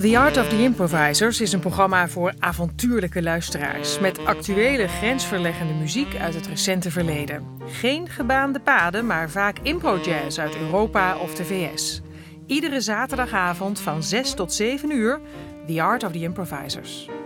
The Art of the Improvisers is een programma voor avontuurlijke luisteraars met actuele grensverleggende muziek uit het recente verleden. Geen gebaande paden, maar vaak impro-jazz uit Europa of de VS. Iedere zaterdagavond van 6 tot 7 uur, The Art of the Improvisers.